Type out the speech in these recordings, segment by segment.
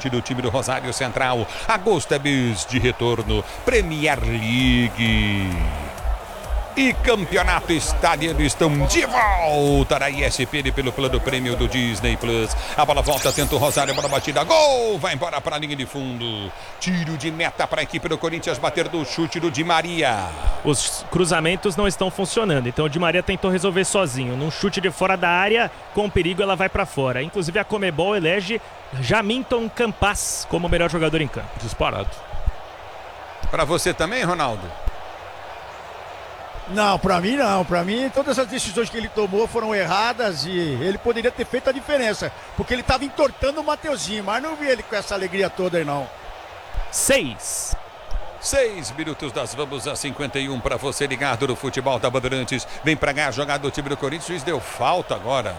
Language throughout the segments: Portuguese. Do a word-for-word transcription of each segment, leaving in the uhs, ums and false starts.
chute do time do Rosário Central. Agosto é mês de retorno. Premier League e Campeonato Estadiano estão de volta na E S P N pelo plano prêmio do Disney Plus. A bola volta, tenta o Rosário, a bola batida, gol! Vai embora para a linha de fundo. Tiro de meta para a equipe do Corinthians bater do chute do Di Maria. Os cruzamentos não estão funcionando, então o Di Maria tentou resolver sozinho. Num chute de fora da área, com perigo ela vai para fora. Inclusive a Conmebol elege Jamilton Campas como o melhor jogador em campo. Disparado. Para você também, Ronaldo? Não, pra mim não, pra mim todas as decisões que ele tomou foram erradas e ele poderia ter feito a diferença, porque ele tava entortando o Mateuzinho, mas não vi ele com essa alegria toda aí não. Seis. Seis minutos das vamos a cinquenta e um para você ligado no futebol da Bandeirantes. Vem pra ganhar a jogada do time do Corinthians, o juiz deu falta agora.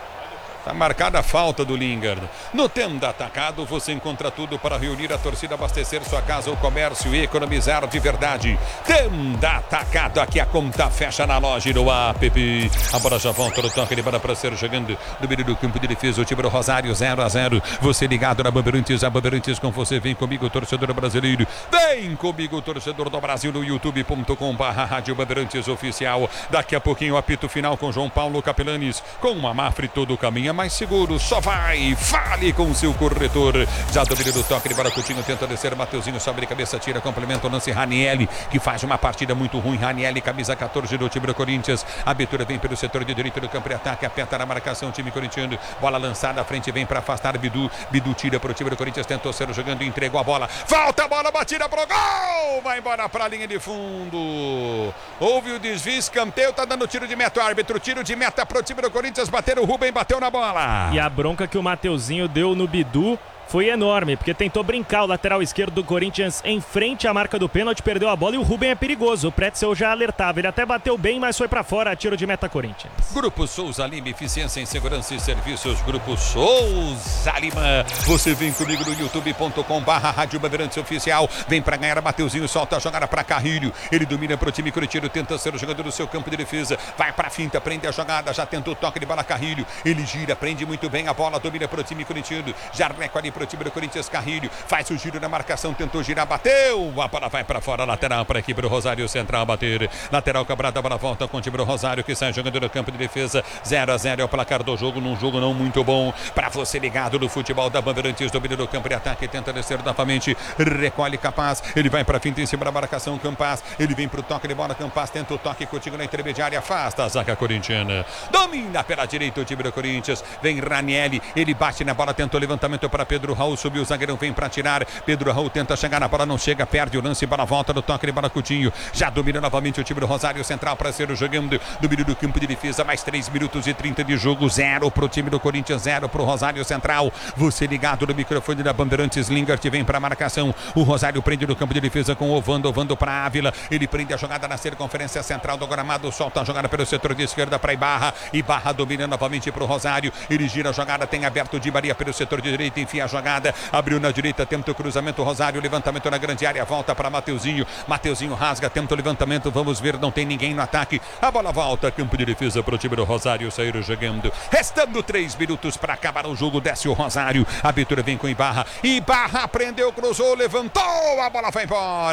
Tá marcada a falta do Lingard. No Tenda Atacado você encontra tudo para reunir a torcida, abastecer sua casa ou comércio e economizar de verdade. Tenda Atacado, aqui a conta fecha na loja e no app. A bola já volta no toque de bola para ser jogando no meio do campo de defesa. O time do Rosário zero a zero. Você ligado na Bandeirantes, a Bandeirantes com você. Vem comigo, torcedor brasileiro. Vem comigo, torcedor do Brasil, no youtube ponto com barra Rádio Bandeirantes Oficial. Daqui a pouquinho o apito final com João Paulo Capelanes. Com uma Mafre todo o caminho mais seguro, só vai, fale com seu corretor. Já domina do toque de bola, Coutinho tenta descer, Mateuzinho sobe de cabeça, tira, complementa o lance, Ranieri, que faz uma partida muito ruim, Ranieri, camisa quatorze do time do Corinthians, a abertura vem pelo setor de direito do campo de ataque, aperta na marcação, time corintiano, bola lançada, à frente vem para afastar Bidu, Bidu tira para o time do Corinthians, tentou ser jogando, entregou a bola, falta a bola, batida pro gol, vai embora para a linha de fundo, houve o desvio, escanteio, tá dando tiro de meta, o árbitro, tiro de meta pro time do Corinthians, bater o Rubem, bateu na bola. E a bronca que o Mateuzinho deu no Bidu foi enorme, porque tentou brincar o lateral esquerdo do Corinthians em frente à marca do pênalti, perdeu a bola e o Rubem é perigoso. O Pretzel já alertava, ele até bateu bem, mas foi pra fora, tiro de meta Corinthians. Grupo Souza Lima, eficiência em segurança e serviços. Grupo Souza Lima, você vem comigo no youtube ponto com barra Rádio Bandeirantes Oficial. Vem pra ganhar, Mateuzinho solta a jogada pra Carrilho, ele domina pro time corintiano, tenta ser o jogador do seu campo de defesa, vai pra finta, prende a jogada, já tentou o toque de bola Carrilho, ele gira, prende muito bem a bola, domina pro time corintiano, já reco ali pro time do Corinthians, Carrilho faz o giro na marcação, tentou girar, bateu, a bola vai para fora, lateral para a equipe do Rosário Central bater, lateral cobrada, a bola volta com o time do Rosário que sai jogando no campo de defesa, zero a zero é o placar do jogo, num jogo não muito bom, para você ligado no futebol da Bandeirantes, domina do campo de ataque, tenta descer novamente, recolhe Capaz, ele vai para finta em cima da marcação, Campas, ele vem para o toque de bola, Campas tenta o toque contigo na intermediária, afasta a zaga corintiana, domina pela direita o time do Corinthians, vem Ranieri, ele bate na bola, tenta o levantamento para Pedro Raul, subiu o zagueirão, vem para tirar, Pedro Raul tenta chegar na bola, não chega, perde o lance, bola volta no toque de bola, Coutinho, já domina novamente o time do Rosário Central para ser jogando no meio do campo de defesa, mais três minutos e trinta de jogo, zero pro time do Corinthians, zero pro Rosário Central, você ligado no microfone da Bandeirantes, Lingard vem para marcação, o Rosário prende no campo de defesa com o Ovando, Ovando para Ávila, ele prende a jogada na circunferência central do gramado, solta a jogada pelo setor de esquerda para Ibarra, Ibarra domina novamente pro Rosário, ele gira a jogada, tem aberto Di Maria pelo setor de direita, enfia a jogada, abriu na direita, tenta o cruzamento, Rosário, levantamento na grande área, volta para Mateuzinho, Mateuzinho rasga, tenta o levantamento, vamos ver, não tem ninguém no ataque, a bola volta, campo de defesa para o time do Rosário sair jogando, restando três minutos para acabar o jogo, desce o Rosário, a abertura vem com Ibarra, Ibarra prendeu, cruzou, levantou, a bola vai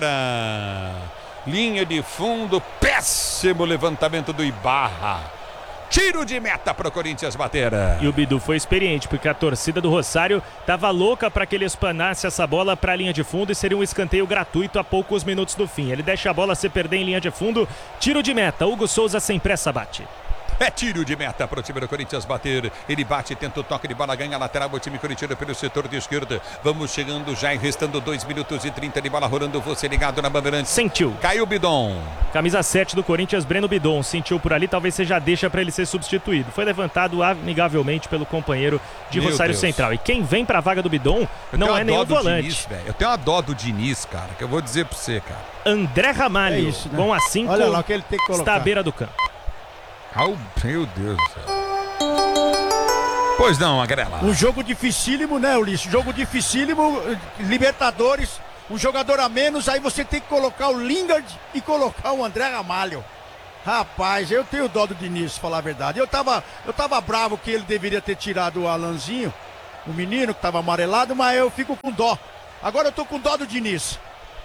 embora, linha de fundo, péssimo levantamento do Ibarra. Tiro de meta para o Corinthians bater. E o Bidu foi experiente, porque a torcida do Rosário estava louca para que ele espanasse essa bola para a linha de fundo e seria um escanteio gratuito a poucos minutos do fim. Ele deixa a bola se perder em linha de fundo. Tiro de meta. Hugo Souza sem pressa bate. É tiro de meta para o time do Corinthians bater. Ele bate, tenta o toque de bola, ganha a lateral. O time corintiano pelo setor de esquerda. Vamos chegando já e restando dois minutos e trinta de bola rolando. Você ligado na Bandeirantes. Sentiu. Caiu o Bidon. Camisa sete do Corinthians, Breno Bidon. Sentiu por ali, talvez seja deixa para ele ser substituído. Foi levantado amigavelmente pelo companheiro de Meu Rosário Deus. Central. E quem vem para a vaga do Bidon eu não é nem o volante. Diniz, eu tenho uma dó do Diniz, cara, que eu vou dizer para você, cara. André Ramalho. É isso, né? Com a cinco. Olha lá o que ele tem que colocar. Está à beira do campo. Oh, meu Deus do céu. Pois não, Agrela. Um jogo dificílimo, né, Ulisses? Jogo dificílimo, Libertadores, um jogador a menos, aí você tem que colocar o Lingard e colocar o André Ramalho. Rapaz, eu tenho dó do Diniz, falar a verdade. Eu tava, eu tava bravo que ele deveria ter tirado o Alanzinho, o menino que estava amarelado, mas eu fico com dó. Agora eu tô com dó do Diniz.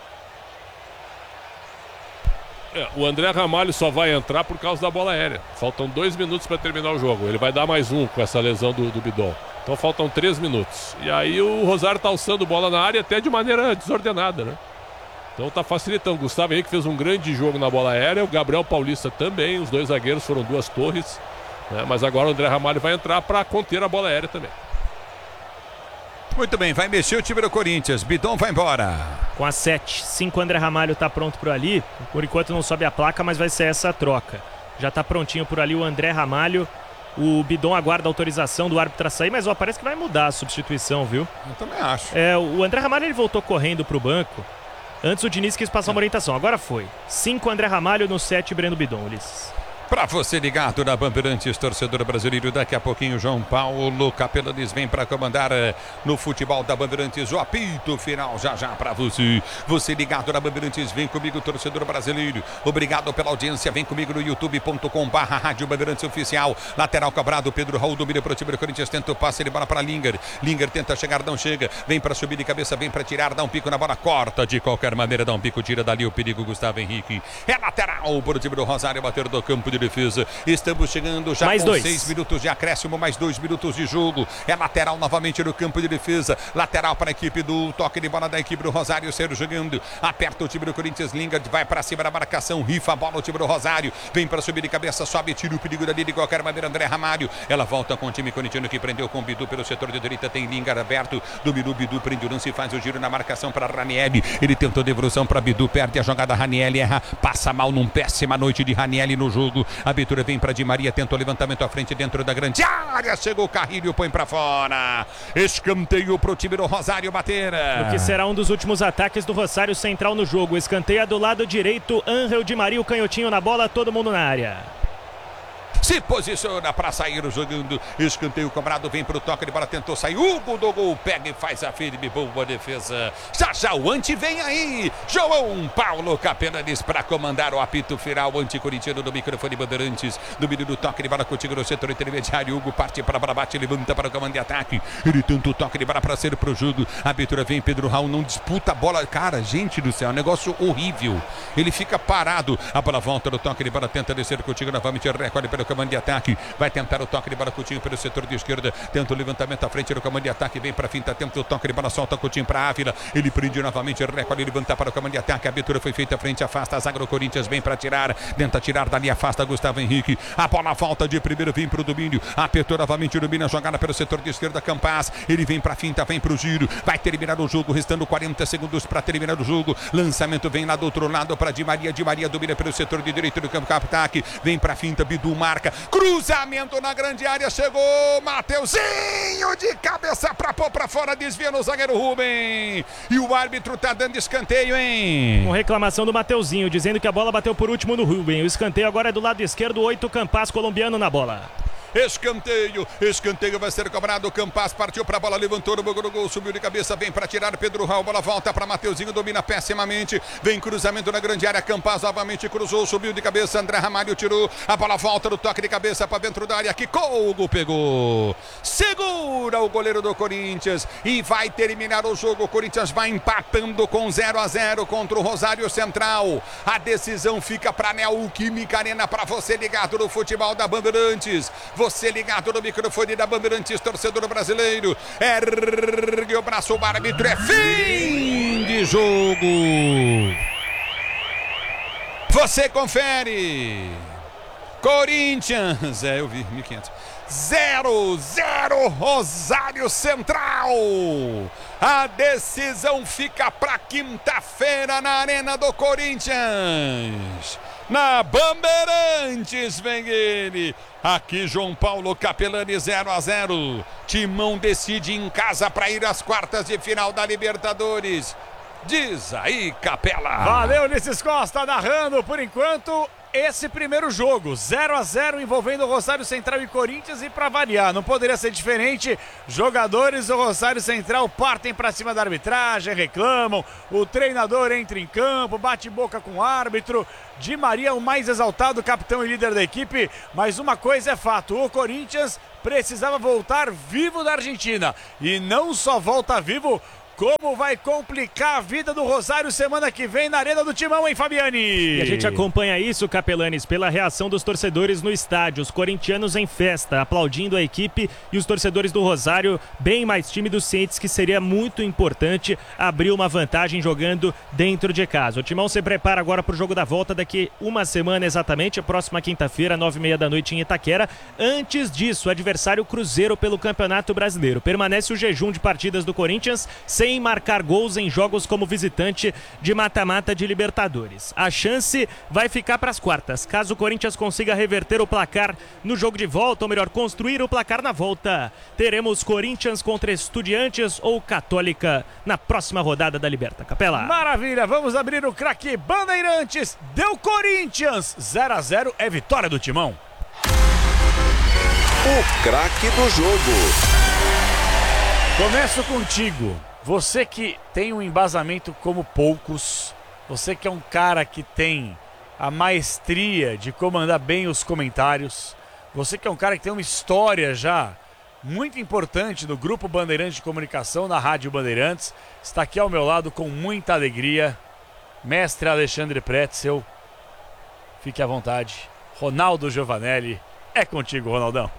É, o André Ramalho só vai entrar por causa da bola aérea. Faltam dois minutos para terminar o jogo. Ele vai dar mais um com essa lesão do, do Bidon. Então faltam três minutos. E aí o Rosário tá alçando bola na área até de maneira desordenada, né? Então tá facilitando. O Gustavo Henrique fez um grande jogo na bola aérea. O Gabriel Paulista também. Os dois zagueiros foram duas torres. Né? Mas agora o André Ramalho vai entrar para conter a bola aérea também. Muito bem, vai mexer o time do Corinthians. Bidon vai embora. Com a sete, cinco André Ramalho tá pronto por ali. Por enquanto não sobe a placa, mas vai ser essa a troca. Já tá prontinho por ali o André Ramalho. O Bidon aguarda a autorização do árbitro a sair, mas ó, parece que vai mudar a substituição, viu? Eu também acho. É, o André Ramalho ele voltou correndo pro banco. Antes o Diniz quis passar uma orientação, agora foi. cinco André Ramalho no sete Breno Bidon, Ulisses. Pra você ligado na Bandeirantes, torcedor brasileiro, daqui a pouquinho João Paulo Capelanes vem para comandar eh, no futebol da Bandeirantes o apito final já já pra você. Você ligado na Bandeirantes, vem comigo, torcedor brasileiro. Obrigado pela audiência, vem comigo no youtube ponto com barra Rádio Bandeirantes Oficial. Lateral cobrado, Pedro Raul domina pro time do Corinthians, tenta o passe, ele bola para Linger. Linger tenta chegar, não chega. Vem para subir de cabeça, vem para tirar, dá um pico na bola, corta de qualquer maneira, dá um pico, tira dali o perigo, Gustavo Henrique. É lateral pro time do Rosário, bater do campo de defesa. Estamos chegando já mais com dois. seis minutos de acréscimo, mais dois minutos de jogo. É lateral novamente no campo de defesa. Lateral para a equipe do toque de bola da equipe do Rosário. Sérgio jogando. Aperta o time do Corinthians. Lingard vai para cima da marcação. Rifa a bola o time do Rosário. Vem para subir de cabeça. Sobe, tira o perigo dali de qualquer maneira. André Ramalho. Ela volta com o time corintiano que prendeu com o Bidu pelo setor de direita. Tem Lingard aberto. Dominou Bidu. Prende o lance e faz o giro na marcação para Ranieri. Ele tentou devolução para Bidu. Perde a jogada. Ranieri erra. Passa mal num péssima noite de Ranieri no jogo. A abertura vem para Di Maria. Tenta o levantamento à frente dentro da grande área. Chegou o Carrilho, põe pra fora. Escanteio pro time do Rosário bater. O que será um dos últimos ataques do Rosário Central no jogo. Escanteia do lado direito. Ángel Di Maria, o canhotinho na bola, todo mundo na área. Se posiciona para sair jogando. Escanteio cobrado, vem pro toque de bola, tentou sair. Hugo do gol, pega e faz a firme, boa defesa. Já já o Ante vem aí. João Paulo Capelanes para comandar o apito final. Anticorintiano do microfone Bandeirantes. Domínio do toque de bola contigo no setor intermediário. Hugo parte para para bate, levanta para o comando de ataque. Ele tenta o toque de bola para ser pro jogo. A abertura vem, Pedro Raul não disputa a bola. Cara, gente do céu, é um negócio horrível. Ele fica parado. A bola volta do toque de bola, tenta descer contigo novamente. Recolhe pelo comando de ataque, vai tentar o toque de bola Coutinho pelo setor de esquerda, tenta o levantamento à frente do comando de ataque, vem para finta, tenta o toque de bola, solta Coutinho para Ávila, ele prende novamente, recolhe, levanta para o comando de ataque, a abertura foi feita à frente, afasta a zaga do Corinthians, vem para tirar, tenta tirar dali, afasta Gustavo Henrique, a bola volta de primeiro, vem para o domínio, apertou novamente, domina a jogada pelo setor de esquerda, Campas, ele vem para finta, vem para o giro, vai terminar o jogo, restando quarenta segundos para terminar o jogo, lançamento vem lá do outro lado para Di Maria, Di Maria domina pelo setor de direito do campo, ataque, vem para finta, Bidu marca, cruzamento na grande área, chegou Mateuzinho de cabeça para pôr para fora, desvia no zagueiro Rubem, e o árbitro tá dando escanteio, hein? Com reclamação do Mateuzinho, dizendo que a bola bateu por último no Rubem. O escanteio agora é do lado esquerdo, oito Campas, colombiano na bola. Escanteio, escanteio vai ser cobrado. Campas partiu para a bola, levantou no gol, gol, subiu de cabeça, vem para tirar Pedro Raul, bola volta para Mateuzinho, domina pessimamente, vem cruzamento na grande área, Campas novamente cruzou, subiu de cabeça, André Ramalho tirou, a bola volta no toque de cabeça para dentro da área, que Colgo pegou, segura o goleiro do Corinthians e vai terminar o jogo. O Corinthians vai empatando com zero a zero contra o Rosário Central. A decisão fica para a Neoquímica Arena, para você ligado no futebol da Bandeirantes. Você ligado no microfone da Bandeirantes, torcedor brasileiro. Ergue o braço, o árbitro, é fim de jogo. Você confere. Corinthians, é, eu vi, mil e quinhentos. zero zero Rosário Central. A decisão fica para quinta-feira na Arena do Corinthians. Na Bandeirantes vem ele. Aqui João Paulo Capelani, zero a zero. Timão decide em casa para ir às quartas de final da Libertadores. Diz aí, Capela. Valeu, Ulisses Costa, narrando por enquanto esse primeiro jogo, zero a zero envolvendo o Rosário Central e Corinthians, e para variar, não poderia ser diferente, jogadores do Rosário Central partem para cima da arbitragem, reclamam, o treinador entra em campo, bate boca com o árbitro, Di Maria o mais exaltado, capitão e líder da equipe, mas uma coisa é fato, o Corinthians precisava voltar vivo da Argentina, e não só volta vivo, como vai complicar a vida do Rosário semana que vem na Arena do Timão, hein, Fabiani? E a gente acompanha isso, Capelanes, pela reação dos torcedores no estádio. Os corintianos em festa, aplaudindo a equipe, e os torcedores do Rosário bem mais tímidos, cientes que seria muito importante abrir uma vantagem jogando dentro de casa. O Timão se prepara agora para o jogo da volta daqui uma semana exatamente, próxima quinta-feira, nove e meia da noite em Itaquera. Antes disso, adversário Cruzeiro pelo Campeonato Brasileiro. Permanece o jejum de partidas do Corinthians sem sem marcar gols em jogos como visitante de mata-mata de Libertadores. A chance vai ficar para as quartas, caso o Corinthians consiga reverter o placar no jogo de volta, ou melhor, construir o placar na volta. Teremos Corinthians contra Estudiantes ou Católica na próxima rodada da Liberta. Capela. Maravilha, vamos abrir o craque Bandeirantes. Deu Corinthians, zero a zero, é vitória do Timão. O craque do jogo. Começo contigo. Você que tem um embasamento como poucos, você que é um cara que tem a maestria de comandar bem os comentários, você que é um cara que tem uma história já muito importante no Grupo Bandeirantes de Comunicação, na Rádio Bandeirantes, está aqui ao meu lado com muita alegria, mestre Alexandre Pretzel, fique à vontade, Ronaldo Giovanelli, é contigo, Ronaldão.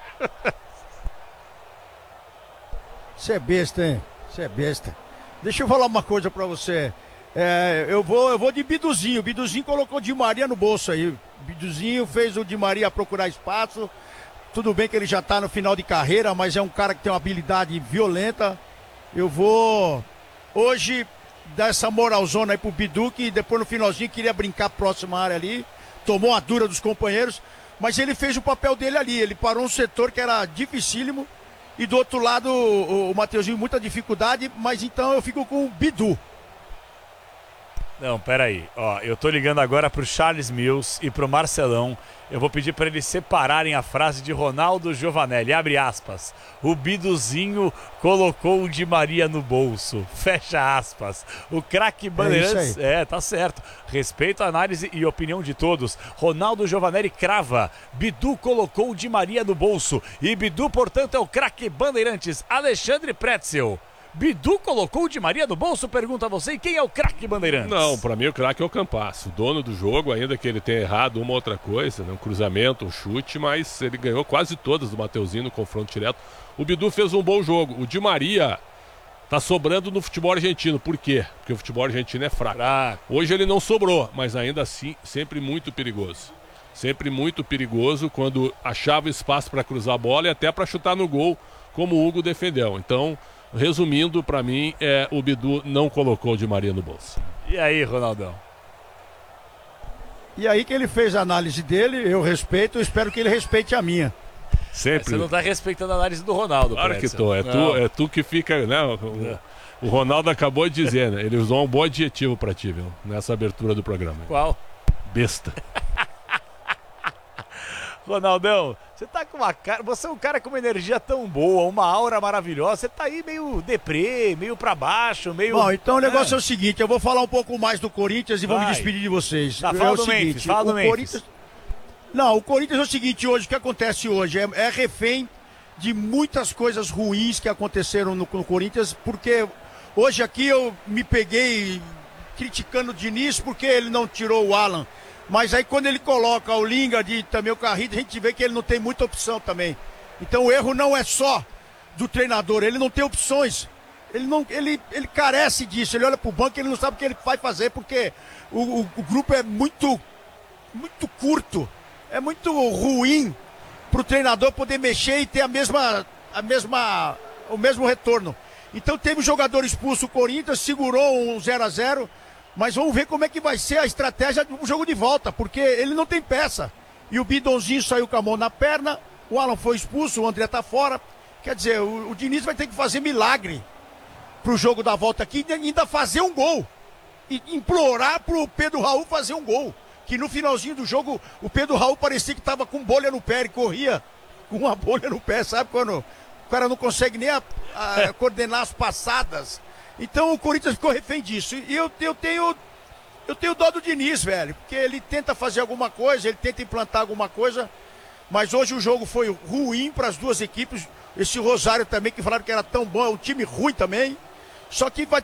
Você é besta, hein? Você é besta. Deixa eu falar uma coisa pra você. É, eu, vou, eu vou de Biduzinho. Biduzinho colocou o Di Maria no bolso aí. Biduzinho fez o Di Maria procurar espaço. Tudo bem que ele já tá no final de carreira, mas é um cara que tem uma habilidade violenta. Eu vou hoje dar essa moralzona aí pro Bidu, que depois no finalzinho queria brincar próxima área ali. Tomou a dura dos companheiros, mas ele fez o papel dele ali. Ele parou um setor que era dificílimo. E do outro lado, o, o Mateuzinho, muita dificuldade, mas então eu fico com o Bidu. Não, peraí. Ó, eu tô ligando agora pro Charles Mills e pro Marcelão. Eu vou pedir para eles separarem a frase de Ronaldo Giovanelli. Abre aspas. O Biduzinho colocou o Di Maria no bolso. Fecha aspas. O craque Bandeirantes... É, é, tá certo. Respeito a análise e opinião de todos. Ronaldo Giovanelli crava. Bidu colocou o Di Maria no bolso. E Bidu, portanto, é o craque Bandeirantes. Alexandre Pretzel. Bidu colocou o Di Maria no bolso? Pergunta a você. E quem é o craque Bandeirantes? Não, pra mim o craque é o Campasso, dono do jogo, ainda que ele tenha errado uma outra coisa, né? Um cruzamento, um chute, mas ele ganhou quase todas do Mateuzinho no confronto direto. O Bidu fez um bom jogo. O Di Maria tá sobrando no futebol argentino. Por quê? Porque o futebol argentino é fraco. fraco. Hoje ele não sobrou, mas ainda assim sempre muito perigoso. Sempre muito perigoso quando achava espaço para cruzar a bola e até para chutar no gol, como o Hugo defendeu. Então, resumindo, para mim, é, o Bidu não colocou o Di Maria no bolso. E aí, Ronaldão? E aí que ele fez a análise dele, eu respeito, eu espero que ele respeite a minha. Sempre. Você não está respeitando a análise do Ronaldo. Claro Pretzel. que tô. É tu, é tu que fica, né? O, o Ronaldo acabou de dizer, né? Ele usou um bom adjetivo para ti, viu? Nessa abertura do programa. Qual? Besta. Ronaldão, você tá com uma cara. Você é um cara com uma energia tão boa, uma aura maravilhosa. Você tá aí meio deprê, meio pra baixo, meio. Bom, então o negócio é, é o seguinte: eu vou falar um pouco mais do Corinthians e vou me despedir de vocês. Tá, fala é o do seguinte, Memphis, fala do o Memphis. Corinthians... Não, o Corinthians é o seguinte hoje, o que acontece hoje é, é refém de muitas coisas ruins que aconteceram no, no Corinthians, porque hoje aqui eu me peguei criticando o Diniz porque ele não tirou o Alan. Mas aí quando ele coloca o Lingard e também o Carrito, a gente vê que ele não tem muita opção também. Então o erro não é só do treinador, ele não tem opções. Ele, não, ele, ele carece disso, ele olha pro banco e ele não sabe o que ele vai fazer, porque o, o, o grupo é muito, muito curto, é muito ruim pro treinador poder mexer e ter a mesma, a mesma, o mesmo retorno. Então teve um jogador expulso, o Corinthians segurou um zero a zero. Mas vamos ver como é que vai ser a estratégia do jogo de volta, porque ele não tem peça. E o Bidonzinho saiu com a mão na perna, o Alan foi expulso, o André tá fora. Quer dizer, o, o Diniz vai ter que fazer milagre pro jogo da volta aqui e ainda fazer um gol. E implorar pro Pedro Raul fazer um gol. Que no finalzinho do jogo, o Pedro Raul parecia que tava com bolha no pé, ele corria com uma bolha no pé, sabe quando o cara não consegue nem a, a, coordenar as passadas. Então o Corinthians ficou refém disso. E eu, eu tenho eu tenho dó do Diniz, velho, porque ele tenta fazer alguma coisa, ele tenta implantar alguma coisa, mas hoje o jogo foi ruim para as duas equipes. Esse Rosário também, que falaram que era tão bom, é um time ruim também. Só que vai,